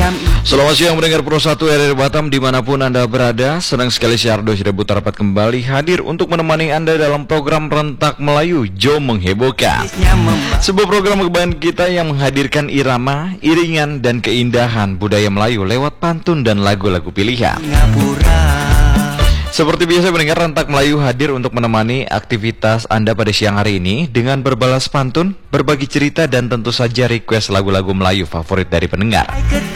Selamat siang mendengar Pro 1 RRI Batam dimanapun Anda berada. Senang sekali si Ardo sudah dapat kembali hadir untuk menemani Anda dalam program Rentak Melayu Jom Menghebohkan. Sebuah program kebanggaan kita yang menghadirkan irama, iringan, dan keindahan budaya Melayu lewat pantun dan lagu-lagu pilihan. Seperti biasa mendengar Rentak Melayu hadir untuk menemani aktivitas Anda pada siang hari ini dengan berbalas pantun, berbagi cerita, dan tentu saja request lagu-lagu Melayu favorit dari pendengar.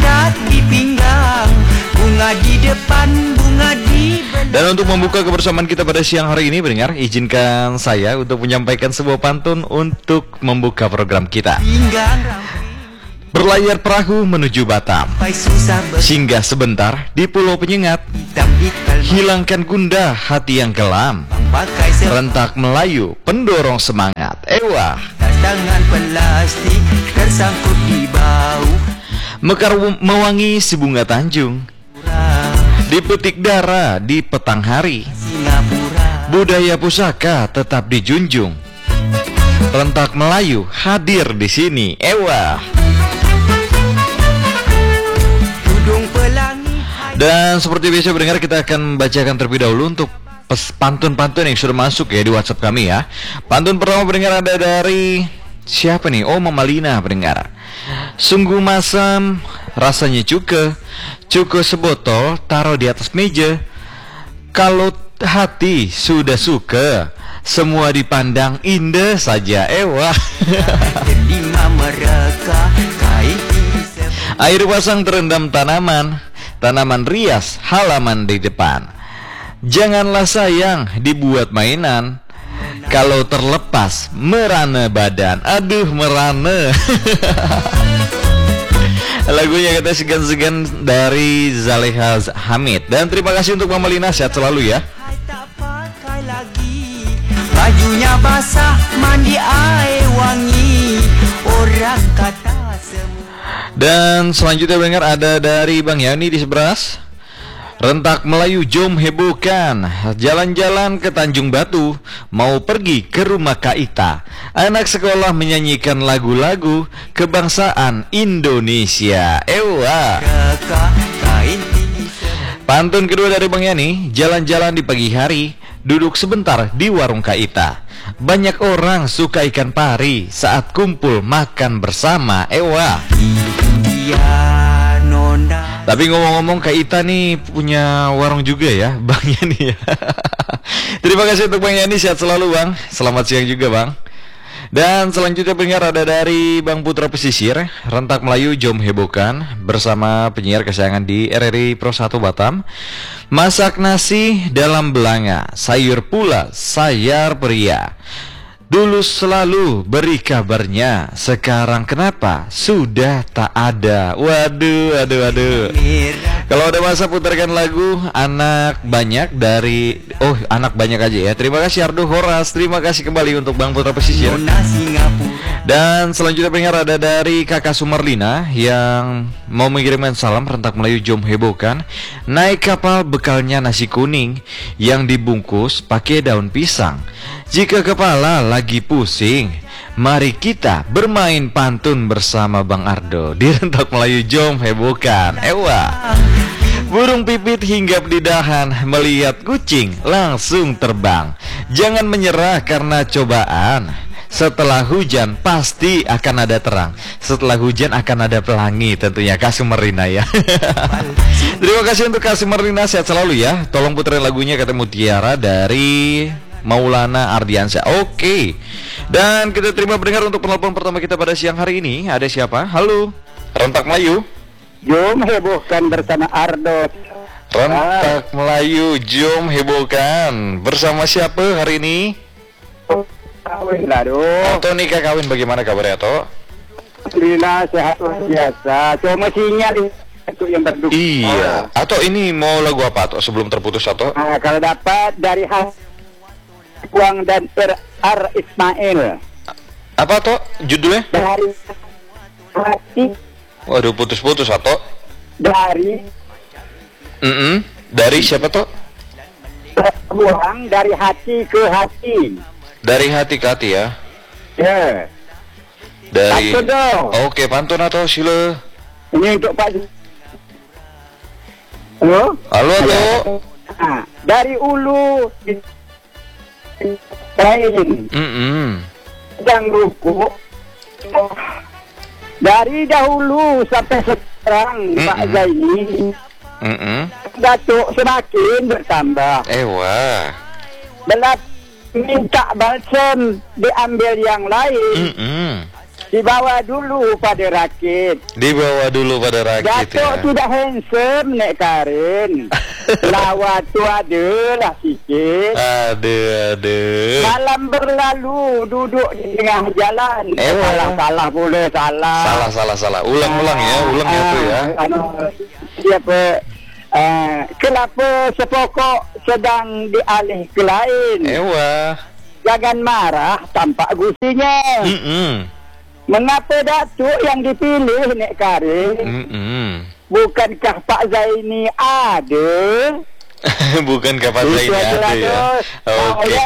Dan untuk membuka kebersamaan kita pada siang hari ini pendengar, izinkan saya untuk menyampaikan sebuah pantun untuk membuka program kita. Berlayar perahu menuju Batam, singgah sebentar di Pulau Penyengat, hilangkan gundah hati yang kelam, Rentak Melayu pendorong semangat. Ewah, tangan plastik tersangkut di bau, mekar mewangi si bunga Tanjung, dipetik dara di petang hari, budaya pusaka tetap dijunjung, Rentak Melayu hadir di sini. Ewah. Dan seperti biasa pendengar, kita akan bacakan terlebih dahulu untuk pantun-pantun yang sudah masuk ya di WhatsApp kami ya. Pantun pertama pendengar ada dari siapa nih? Oh, Mama Lina pendengar. Sungguh masam rasanya cuke sebotol taruh di atas meja. Kalau hati sudah suka, semua dipandang indah saja. Wah. Air pasang terendam tanaman rias halaman di depan. Janganlah sayang dibuat mainan, kalau terlepas merana badan. Aduh, merana. Lagunya kata segan-segan dari Zaleha Hamid. Dan terima kasih untuk Mama Lina, sehat selalu ya. Bajunya basah, mandi air wangi, orang kata semua. Dan selanjutnya dengar ada dari Bang Yani di Seberas. Rentak Melayu Jom Hebohkan, jalan-jalan ke Tanjung Batu, mau pergi ke rumah Kaita. Anak sekolah menyanyikan lagu-lagu kebangsaan Indonesia. Ewa. Pantun kedua dari Bang Yani, jalan-jalan di pagi hari, duduk sebentar di warung Kaita. Banyak orang suka ikan pari saat kumpul makan bersama. Ewa. Tapi ngomong-ngomong, Kaita nih punya warung juga ya, Bang Yani ya. Terima kasih untuk Bang Yani, sehat selalu Bang. Selamat siang juga Bang. Dan selanjutnya pendengar ada dari Bang Putra Pesisir. Rentak Melayu Jom Hebohkan bersama penyiar kesayangan di RRI Pro 1 Batam. Masak nasi dalam belanga, sayur pula sayar pria. Dulu selalu beri kabarnya, sekarang kenapa sudah tak ada. Waduh. Kalau ada masa putarkan lagu Anak Banyak dari Anak Banyak aja ya. Terima kasih Ardo Horas, terima kasih kembali untuk Bang Putra Pesisir. Dan selanjutnya pendengar ada dari Kakak Sumarlina yang mau mengirimkan salam Rentak Melayu Jom Hebohkan. Naik kapal bekalnya nasi kuning yang dibungkus pakai daun pisang. Jika kepala lagi pusing, mari kita bermain pantun bersama Bang Ardo di Rentak Melayu Jom Hebohkan. Ewa. Burung pipit hinggap di dahan, melihat kucing langsung terbang. Jangan menyerah karena cobaan, setelah hujan pasti akan ada terang. Setelah hujan akan ada pelangi tentunya. Kasih Marina ya. Terima kasih untuk Kasih Marina, sehat selalu ya. Tolong puterin lagunya kata Mutiara dari Maulana Ardiansyah. Oke. Dan kita terima pendengar untuk penelpon pertama kita pada siang hari ini. Ada siapa? Halo, Rentak Melayu Jom Hebohkan bersama Ardo. Rentak Melayu Jom Hebohkan bersama siapa hari ini? Kawin lah do. Atau nikah kawin, bagaimana kabarnya Ato? Alhamdulillah sehat luar biasa. Cuma sinyal itu yang berduka. Iya. Ato ini mau lagu apa Ato sebelum terputus Ato? Kalau dapat dari Puang dan R. Ismail. Apa Ato judulnya? Dari hati. Waduh, putus-putus Ato. Dari Dari siapa Ato? Puang dari hati ke hati. Dari hati ke hati ya. Ya. Dari Pantun dong. Oke, pantun atau sila. Ini untuk Pak Halo? Halo, halo. Nah, dari ulu lain yang ruku dari dahulu sampai sekarang Pak Zaini Datuk semakin bertambah. Wah. Belat minta balsem diambil yang lain, dibawa dulu pada rakit. Dibawa dulu pada rakit Datuk ya. tidak handsome Nek Karin. Lawat tu adalah sikit. Aduh. Malam berlalu duduk di tengah jalan. Salah boleh salah. Salah. Ulang ya tuh ya. Siapa? Kelapa sepokok sedang dialih ke lain. Wah. Jangan marah tampak gusinya. Mengapa Datuk yang dipilih Nek Karin? Bukankah Pak Zaini ada? Bukankah Pak Zaini ada ya? Oke.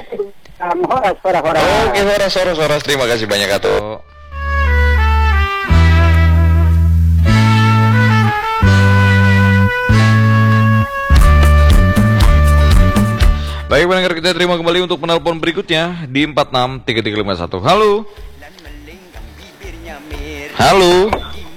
Oke, horas. Terima kasih banyak Ato. Baik pendengar, kita terima kembali untuk penelpon berikutnya di 463351. Halo. Halo.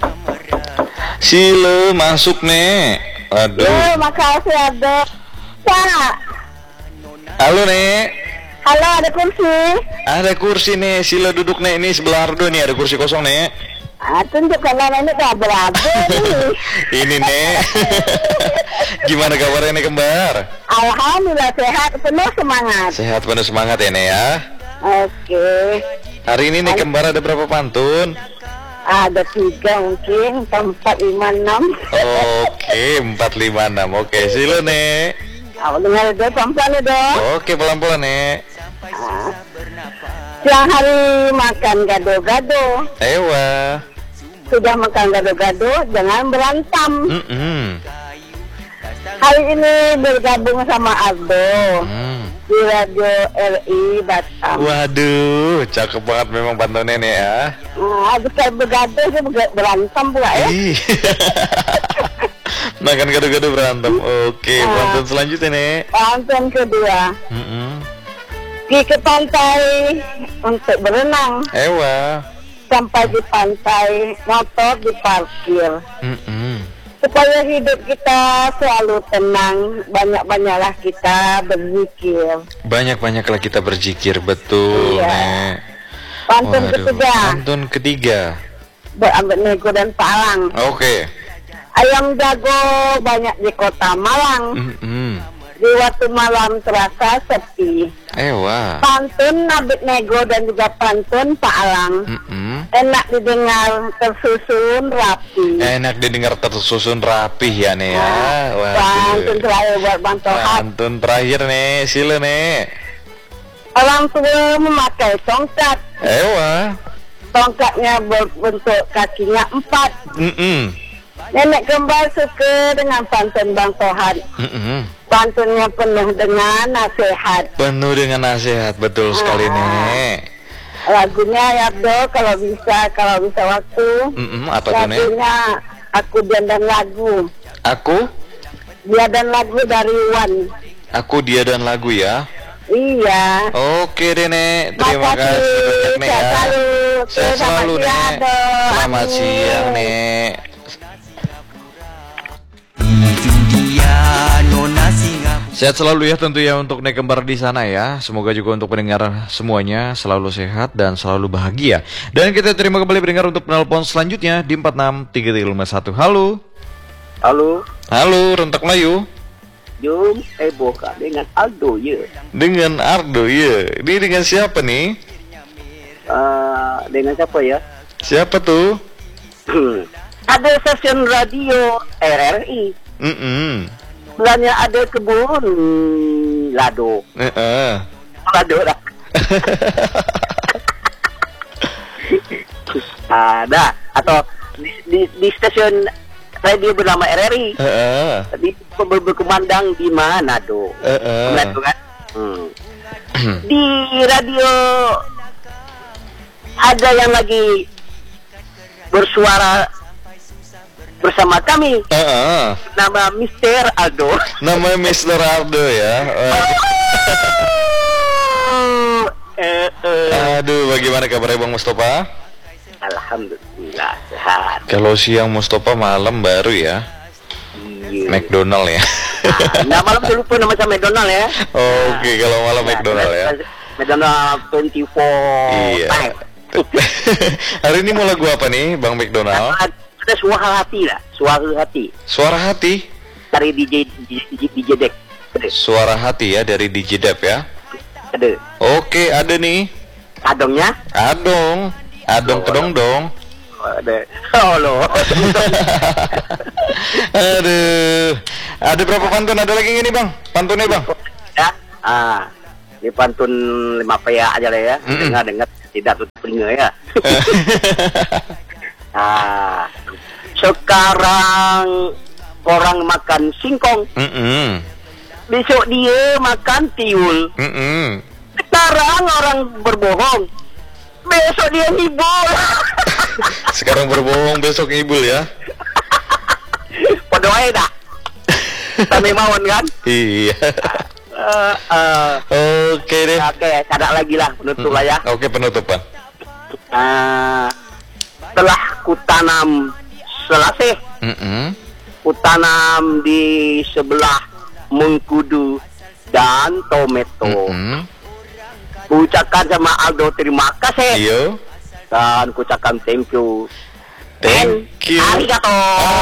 Sile masuk nek. Aduh. Makasih ada. Pak. Halo nek. Halo, ada kursi. Ada kursi nih. Sile duduk nek, ini sebelah Ardo nih, ada kursi kosong nek. Tunjukkan ini udah berapa nih. Ini nek. Gimana kabarnya nek kembar? Alhamdulillah sehat, penuh semangat. Sehat penuh semangat ya nek ya. Oke. Hari ini nek kembar ada berapa pantun? Ada 3 mungkin, 4, 5, 6. Oke, 4, 5, 6. Oke, silo nek. Dengar deh, pelan-pelan dong. Oke, pelan-pelan nek. Siang hari makan gado-gado. Ewa. Sudah makan gado-gado, jangan berantem. Hari ini bergabung sama Aldo di Radio RI Batam. Waduh, cakep banget memang pantunnya nek ya. Habis kayak bergado sih berantem pula ya. Makan gado-gado berantem. Oke, pantun selanjutnya nek. Pantun kedua. Pergi ke pantai untuk berenang. Ewa. Sampai di pantai, motor diparkir. Supaya hidup kita selalu tenang, banyak-banyaklah kita berzikir. Banyak-banyaklah kita berzikir, betul Iya. nek. Pantun Waduh, ketiga, pantun ketiga. berambut nego dan palang. Oke. Ayam jago banyak di kota Malang. Di waktu malam terasa sepi. Ewa. Pantun Nabit Nego dan juga pantun Pak Alang. Enak didengar, tersusun rapi. Enak didengar, tersusun rapih ya nek ya. Pantun terakhir buat Bang Tohat. Pantun terakhir nek, sila nek. Orang tua memakai tongkat. Ewa. Tongkatnya berbentuk kakinya 4. Nenek kembar suka dengan pantun Bang Tohat. Pantunnya penuh dengan nasihat. Penuh dengan nasihat, betul sekali nek. Lagunya ya Do, kalau bisa waktu. Apa tuh nek? Lagunya Aku Dia dan Lagu. Aku? Dia dan Lagu dari Wan. Aku Dia dan Lagu ya. Iya. Oke deh nek, terima Makasih. kasih nek ya. Sehat Selalu selalu, nek. Do. Selamat Amin. siang nek. Sehat selalu ya tentu ya untuk nek kembar di sana ya. Semoga juga untuk pendengar semuanya selalu sehat dan selalu bahagia. Dan kita terima kembali pendengar untuk penelpon selanjutnya di 463351. Halo. Halo, Halo, Rentak Melayu. jom buka dengan Aldo ya. Dengan Ardo ya. Ini dengan siapa nih? Dengan siapa ya? Siapa tuh? Ada stasiun radio RRI. Sebenarnya ada kebun lado. Lado lah. Ada atau di stasiun radio bernama RRI. Di berkumandang di Manado. Manado kan? Di radio ada yang lagi bersuara bersama kami. Nama Mister Aldo. Namanya Mr. Aldo ya. Aduh, bagaimana kabarnya Bang Mustafa? Alhamdulillah sehat. Kalau siang Mustafa, malam baru ya. Iya. McDonald ya. Nah malam saya lupa nama saya McDonald ya. Oke, kalau malam McDonald ya. McDonald 24 Iya. time. Hari ini mau lagu apa nih Bang McDonald? Ada suara hati lah, suara hati. Suara hati? Dari DJ Dek. Ada. Suara hati ya dari DJ Dep ya. Ada. Oke, ada nih. Adongnya? Adong kedong dong. Ada. Oh loh. Aduh. Ada berapa pantun? Ada lagi nggak nih Bang? Pantunnya Bang? Ya. Di pantun 5 paya aja lah ya. Dengar tidak tutup telinga ya. Sekarang orang makan singkong. Besok dia makan tiul. Sekarang orang berbohong. Besok dia ngibul. Sekarang berbohong, besok ngibul ya. Podo aja dah. Kami mawon kan? Iya. Oke deh. Oke, cadak lagi lah penutup lah ya. Oke, penutupan. Telah kutanam selasih. Kutanam di sebelah mengkudu dan tomato. Kuucapkan sama Aldo terima kasih. Iyo. Dan kuucapkan thank you. Thank you. Arigato.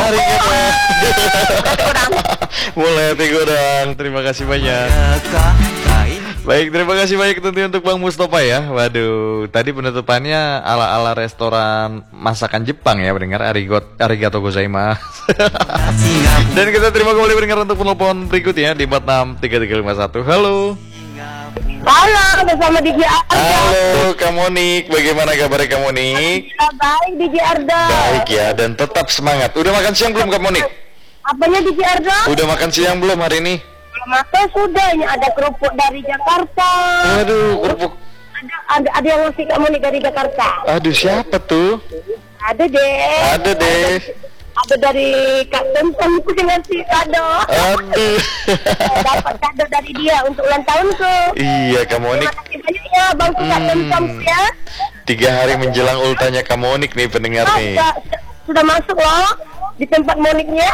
Mulai godang. Terima kasih banyak. Baik, terima kasih banyak tentunya untuk Bang Mustafa ya. Waduh, tadi penutupannya ala-ala restoran masakan Jepang ya, mendengar arigato gozaimasu. Dan kita terima kembali mendengar untuk penelpon berikutnya di 463351. Halo. Halo, bersama DJ Arda. Halo, Kak Monik. Bagaimana kabarnya Kak Monik? Baik, DJ Arda. Baik ya, dan tetap semangat. Udah makan siang belum Kak Monik? Apanya DJ Arda? Udah makan siang belum hari ini? Makan sudah, ini ada kerupuk dari Jakarta. Aduh, kerupuk. Ada yang ngasih Kak Monik dari Jakarta. Aduh, siapa tuh? Ada deh. Ada dari Kak Temtem itu yang ngasih kado. Aduh. Dapat kado dari dia untuk ulang tahunku. Iya, Kak Monik. Terima kasih banyak ya Bang Kak Temtem ya. 3 hari menjelang ultahnya Kak Monik nih pendengar nih. Sudah masuk loh di tempat Moniknya.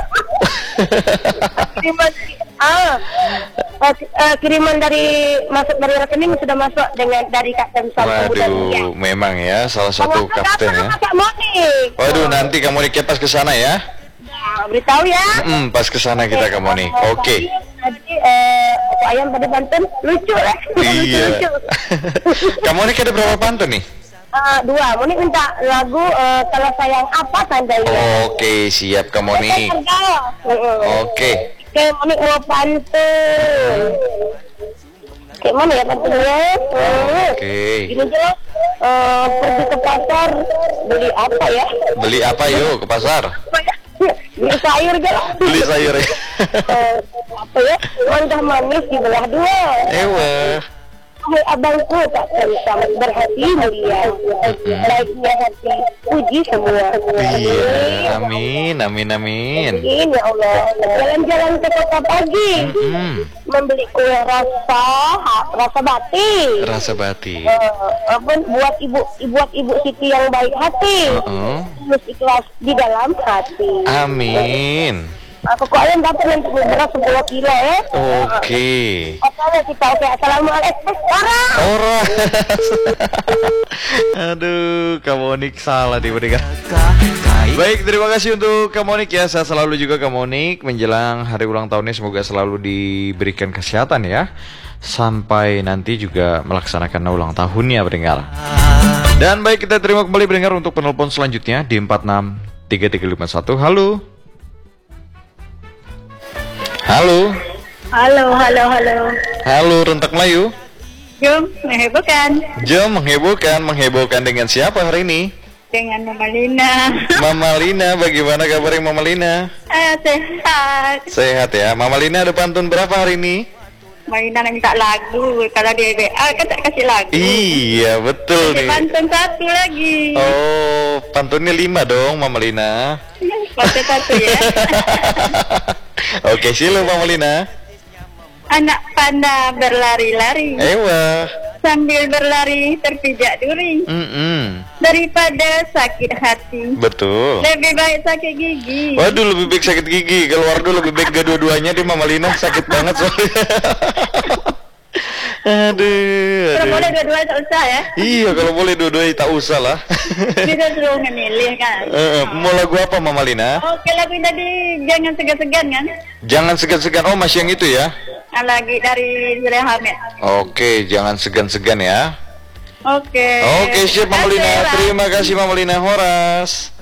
Kiriman dari rekening sudah masuk dari Kak Temtem. Waduh, memang ya salah satu kapten ya. Kak Monik. Waduh, nanti Kak Moniknya pas ke sana ya. Beritahu ya. Pas ke sana kita Kak Monik. Oke. Tadi ayam pada Banten lucu lah. Iya. Kak Monik ada berapa pantun nih? 2. Monik minta lagu kalau sayang apa seandainya. Oke, siap Kak Monik. Oke. Oke, Monik mau pantun. Kayak mana ya pantunnya? Oke. Gini aja pergi ke pasar beli apa ya? Beli apa yuk ke pasar? Beli sayur aja lah. Beli sayur ya. Apa ya? Mandah manis dibelah 2. Ewa. Hai abangku tak tentang berhati mulia, baiknya hati puji semua. Iya, amin. Amin ya Allah. Jalan-jalan ke kota pagi, membeli kue rasa bati. Rasa bati. Buat ibu Siti yang baik hati, terus ikhlas di dalam hati. Amin. Aku ayam dapat nanti beras 10 kilo ya. Oke. Kita oke. Assalamualaikum. Ora. Aduh, Kak Monik salah tiba-tiba. Baik, terima kasih untuk Kak Monik ya. Saya selalu juga Kak Monik menjelang hari ulang tahunnya semoga selalu diberikan kesehatan ya. Sampai nanti juga melaksanakan ulang tahunnya pendengar. Dan baik, kita terima kembali pendengar untuk penelpon selanjutnya di 463351. Halo. Halo. Halo, Rentak Melayu. Jom menghebohkan dengan siapa hari ini? Dengan Mama Lina. Mama Lina, bagaimana kabarnya Mama Lina? Sehat. Sehat ya. Mama Lina ada pantun berapa hari ini? Mama Lina minta lagu. Kalau di WA kan tak kasih lagu. Iya, betul nih. Pantun 1 lagi. Oh, pantunnya 5 dong Mama Lina. satu ya. Oke, silakan Mama Lina. Anak panda berlari-lari, Ewa. sambil berlari terpijak duri. Daripada sakit hati, Betul. lebih baik sakit gigi. Waduh, lebih baik sakit gigi. Kalau Wardo lebih baik gak dua-duanya deh Mama Lina, sakit banget soalnya. Kalau Aduh. boleh dua-dua tak usah ya. Iya, kalau boleh dua-duanya tak usah lah. Kita suruh memilih kan. Mau lagu apa Mama Lina? Oke, lagu yang tadi jangan segan-segan kan. Jangan segan-segan. Oh, masih yang itu ya? Lagi dari Zuraya Hamid. Oke, jangan segan-segan ya. Oke. Oke, siap Mama Lina. Terima kasih, Bang. Terima kasih Mama Lina Horas.